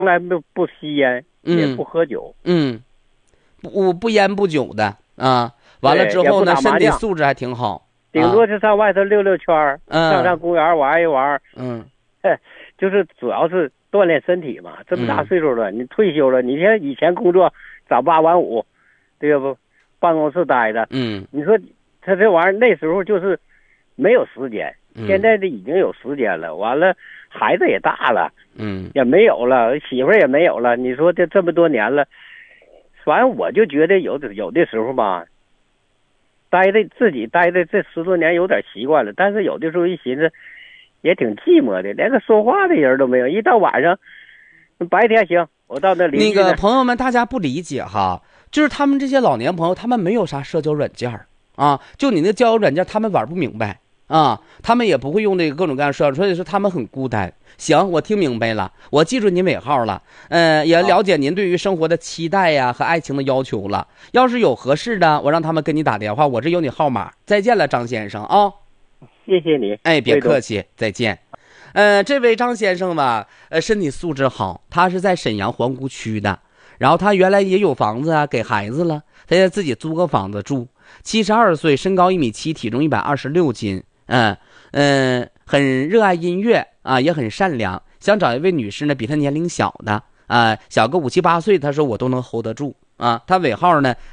来不吸烟，也不喝酒， 不烟不酒的啊。完了之后呢，身体素质还挺好， 顶多是上外头溜溜圈，上公园玩一玩。就是主要是锻炼身体嘛。这么大岁数了，你退休了，你像以前工作早8晚5，对不？办公室待着。你说他这玩意儿那时候就是没有时间，现在这已经有时间了。完了，孩子也大了，也没有了，媳妇儿也没有了。你说这么多年了，反正我就觉得有的时候吧。自己待的这10多年有点习惯了，但是有的时候一寻思，也挺寂寞的，连个说话的人都没有。一到晚上，白天行，我到那那个朋友们，大家不理解哈，就是他们这些老年朋友，他们没有啥社交软件啊，就你那交友软件，他们玩不明白啊，他们也不会用这个各种各样的社交，所以说他们很孤单。行，我听明白了，我记住您尾号了，也了解您对于生活的期待呀和爱情的要求了。要是有合适的，我让他们跟你打电话，我这有你号码。再见了，张先生啊！ 谢谢你， 哎，别客气，再见。这位张先生吧，身体素质好，他是在沈阳皇姑区的，然后他原来也有房子啊，给孩子了，他现在自己租个房子住。72岁，身高1.7米，体重126斤，很热爱音乐啊，也很善良，想找一位女士呢，比他年龄小的啊，小个5、7、8岁，他说我都能 hold 得住啊。他尾号呢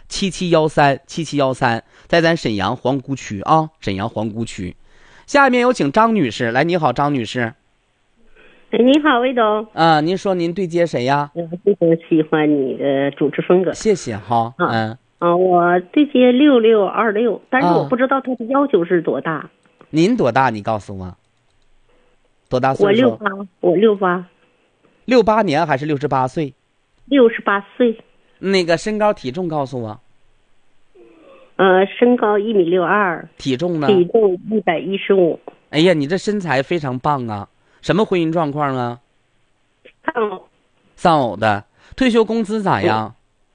7713，在咱沈阳皇姑区啊，沈阳皇姑区。下面有请张女士来，你好，张女士。 你好，魏总。 啊，您说您对接谁呀？ 我非常喜欢你的主持风格， 谢谢哈。 我对接6626，但是我不知道他的要求是多大。 您多大？你告诉我。多大岁数？ 我68。 68年还是68岁 ？68岁。 那个身高体重告诉我。 身高1.62米， 体重呢？ 体重115。 哎呀，你这身材非常棒啊！什么婚姻状况啊？丧偶的。退休工资咋样？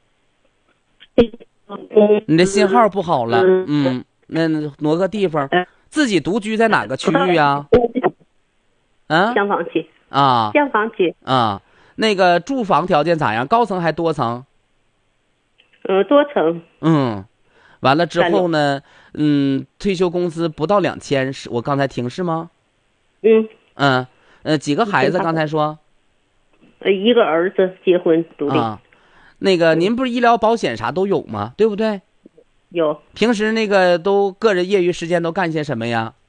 你这信号不好了。那挪个地方。自己独居在哪个区域啊？ 厢房区。厢房区。 那个住房条件咋样？高层还多层？ 多层。 完了之后呢？退休工资不到2000，我刚才听是吗？几个孩子？刚才说。 一个儿子结婚独立。 那个您不是医疗保险啥都有吗？对不对？ 有。 平时那个都个人业余时间都干些什么呀？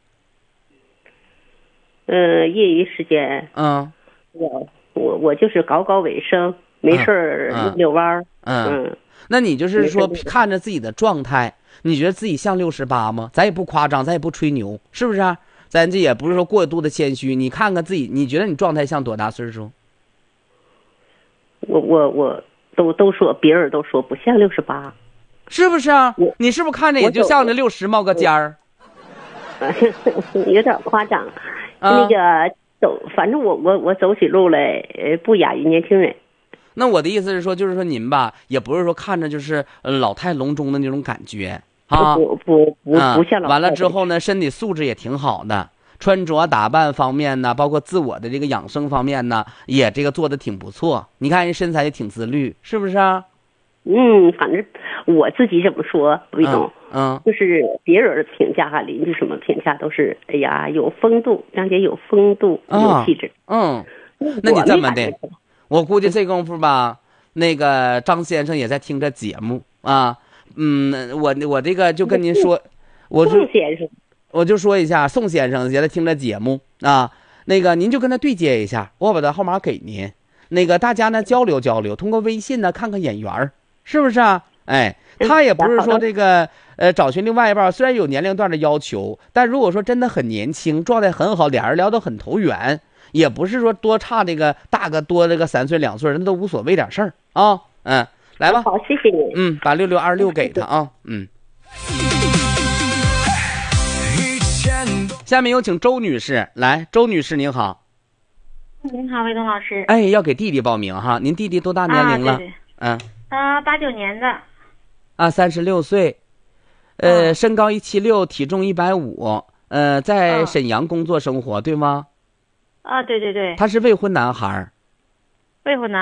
业余时间。我就是搞卫生，没事儿遛弯。 那你就是说看着自己的状态，你觉得自己像68吗？咱也不夸张，咱也不吹牛，是不是啊？咱这也不是说过度的谦虚，你看看自己，你觉得你状态像多大岁数？ 我都说，别人都说不像68， 是不是啊？你是不是看着也就像那60冒个尖儿？ 有点夸张。那个反正我走起路来不亚于年轻人。 那我的意思是说，就是说您吧，也不是说看着就是老态龙钟的那种感觉啊， 不像老态。 完了之后呢，身体素质也挺好的，穿着打扮方面呢，包括自我的这个养生方面呢，也这个做的挺不错。你看人身材也挺自律，是不是啊？ 反正我自己这么说，魏总，就是别人评价哈，邻居什么评价都是，哎呀，有风度，张姐有风度，有气质。 那你这么的。我估计这功夫吧，那个张先生也在听着节目啊。我这个就跟您说， 宋先生， 我就说一下，宋先生也在听着节目啊。那个您就跟他对接一下，我把他号码给您。那个大家呢交流交流，通过微信呢看看眼缘，是不是啊？哎，他也不是说这个找寻另外一半，虽然有年龄段的要求，但如果说真的很年轻，状态很好，俩人聊得很投缘。也不是说多差这个大个多这个3岁2岁人都无所谓点事儿啊。来吧。 好，谢谢你。 把6626给他啊。下面有请周女士来，周女士您好。 您好，魏东老师。 哎，要给弟弟报名哈，您弟弟多大年龄了？ 对。89年的。 36岁，身高176，体重150，在沈阳工作生活，对吗？ 对对对。 他是未婚男孩。 未婚呢。